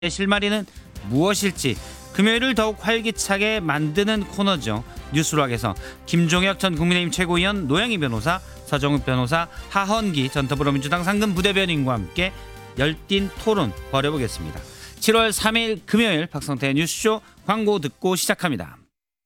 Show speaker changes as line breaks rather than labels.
실마리는 무엇일지 금요일을 더욱 활기차게 만드는 코너죠. 뉴스락에서 김종혁 전 국민의힘 최고위원, 노영희 변호사, 서정욱 변호사, 하헌기 전 더불어민주당 상근 부대변인과 함께 열띤 토론 벌여보겠습니다. 7월 3일 금요일 박성태의 뉴스쇼 광고 듣고 시작합니다.